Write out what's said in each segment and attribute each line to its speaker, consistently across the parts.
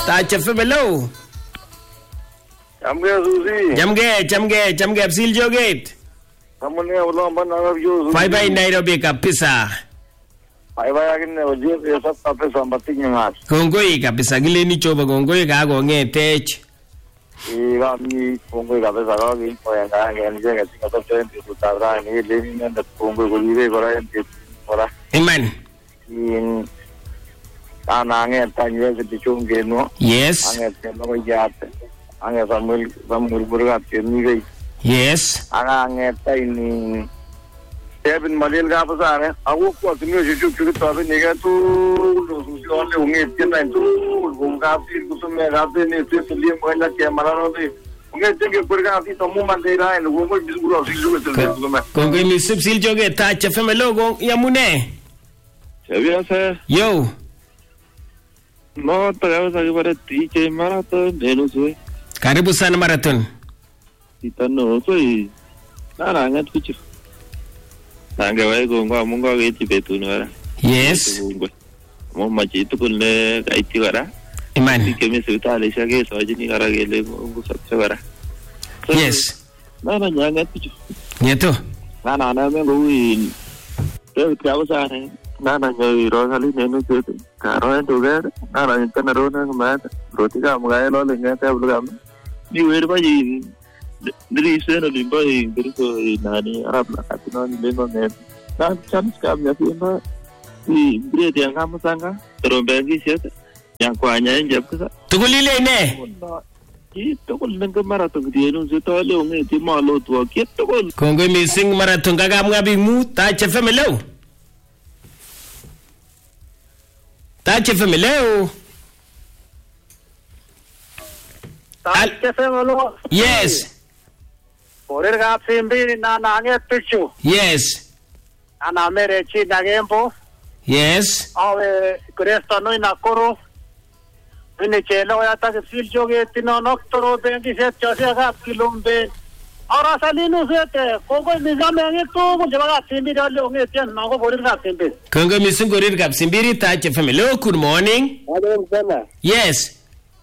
Speaker 1: Touch FM, hello. Jamge Absil Joget.
Speaker 2: Samune ulomba na review.
Speaker 1: Bye Nairobi kabisa.
Speaker 2: Bye akine ujio yesa tapesa mbatinyi ngat.
Speaker 1: Kongoi kabisa gile ni choba kongoi ka gongetech.
Speaker 2: Igami kongoi kabisa kagi oyanga ngenje ngatinga topende kutabra ni leni nda kongoi kulibe kora ente kora.
Speaker 1: Amen.
Speaker 2: In anange tanye kitichunge no.
Speaker 1: Yes.
Speaker 2: Ange teno yate. Ange Samuel burga teni.
Speaker 1: Yes.
Speaker 2: Ange tani Kevin Malil ka pasare aku ko tinyo YouTube to abe nega tu lo susion le unge tienda tu gonga fir kusume raate ne se liye moila camera no de unge tenge burga afi to mu mandera en gongo bisguro silu te kusume
Speaker 1: kongo mi subsil joge Touch FM logo yamune
Speaker 2: sabia sa
Speaker 1: yo
Speaker 2: no tagawa sa para TJ marathon denu sui
Speaker 1: karibu sana marathon
Speaker 2: itano sui nara ngat pichu Nanga wai gongo amungo geti betunu ara.
Speaker 1: Yes.
Speaker 2: Mo machi to kulle gaiti gara.
Speaker 1: Iman.
Speaker 2: Ke me suta le shage sojini gara gele gongo sabse gara.
Speaker 1: Yes.
Speaker 2: Nana nyanga pichu.
Speaker 1: Nieto.
Speaker 2: Nana na me go in. Te kawasa ne. Nana ngai ro hali nenu te. Karo en together. Nana intana ro na ma. Roti ka mga lo le ngata bulgam. Ni wer ba yin. Diri seno limbo diriso nani Arab la katino lengo ne na chance kam ya pina ni diri dia ngam sanga terombengi siat yang kuanya njap ka
Speaker 1: Tugulile ne
Speaker 2: tugul nang marathon dia no se to le ngi ti malo to kiet tugul
Speaker 1: kongo mi sing marathon kaga ngabi mu Touch FM hello Touch FM hello
Speaker 2: Touch FM hello
Speaker 1: Yes.
Speaker 2: Porer gap simbi na nange pichu.
Speaker 1: Yes.
Speaker 2: Ana mere chi nagempo.
Speaker 1: Yes.
Speaker 2: Ave Cristo no inakoro. Vine chelo ya ta sil joge tino noktoro bengi se chose gap kilombe. Ahora salinu se te kogo nizam nge to mo jaba simbi dale nge ten nago porer gap simbi.
Speaker 1: Kongo mi sing gorir gap simbiri Touch FM hello good morning. Yes.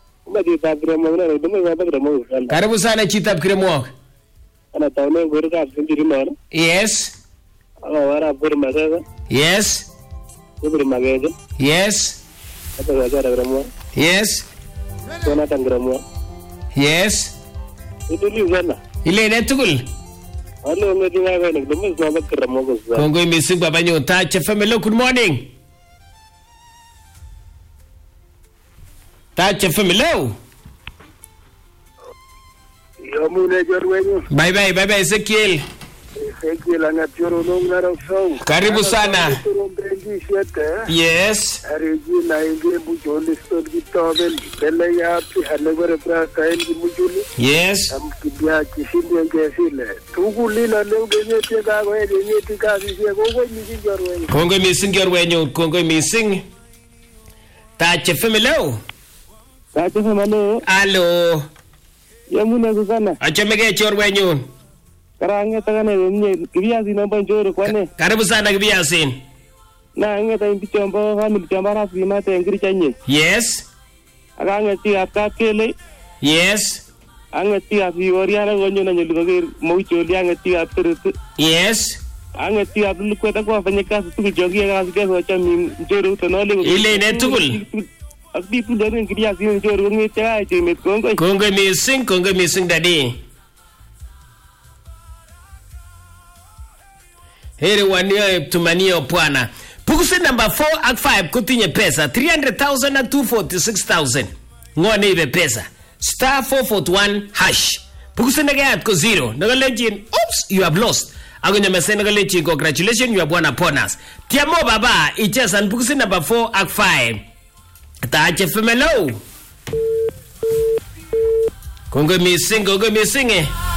Speaker 1: Karibu sana Chitab Kremwok.
Speaker 2: Ana taune gorga sindiri mar.
Speaker 1: Yes.
Speaker 2: Ana wara bur magaga.
Speaker 1: Yes.
Speaker 2: Bur magaga.
Speaker 1: Yes.
Speaker 2: Ata wajara gramo.
Speaker 1: Yes.
Speaker 2: Tona tangramo.
Speaker 1: Yes.
Speaker 2: Iduli wala.
Speaker 1: Ile netugul.
Speaker 2: Allo ngedi ngaga nek dumus na bakramo go.
Speaker 1: Kongo mi sing babanyo Touch FM hello good morning. Touch FM hello.
Speaker 2: Yamune jorwenyu.
Speaker 1: Bye Ezekiel.
Speaker 2: Ezekiel anachoro nongara sau.
Speaker 1: Karibu sana.
Speaker 2: Bengi siete.
Speaker 1: Yes.
Speaker 2: Ariji na inge bujoli stor gitobel. Bele ya pi halegore pra kain ki bujoli.
Speaker 1: Yes.
Speaker 2: Am kibya kisindi ngesile. Tugulila lengenge tega go yenye tika bisi gogo nyiji jorwenyu.
Speaker 1: Kongo mi sing jorwenyu kongo mi sing. Touch FM hello.
Speaker 2: Touch FM hello.
Speaker 1: Hello.
Speaker 2: Yamune kukana.
Speaker 1: Achomege chorwenyu.
Speaker 2: Karange takane mnye kibiazi namba njoro kwane.
Speaker 1: Karibu sana kibiazi.
Speaker 2: Na ngeta impichombo family chambara sima tengiri chanye.
Speaker 1: Yes.
Speaker 2: Akange ti apkakele.
Speaker 1: Yes.
Speaker 2: Ange ti afioriana gonyo na nyuluko maucholi ange ti apterete.
Speaker 1: Yes.
Speaker 2: Ange ti aplukweta kwa fanya kazi tukijogia kazi kwa chami njoro utonole.
Speaker 1: Ile netugul.
Speaker 2: People don't get as you enjoy when you try to make
Speaker 1: Congo missing daddy. Here wania tumania pwana. Pukuse number 4 ak 5 kutinye pesa 300,000 na 246,000. Ngone ibe pesa. Star 441 hash. Pukuse nagat ko 0. Nagalejin oops you have lost. Agonya mese nagalechi congratulations you have won a bonus. Tiamo baba ichesa pukuse number 4 ak 5. Touch FM hello. Kongo missing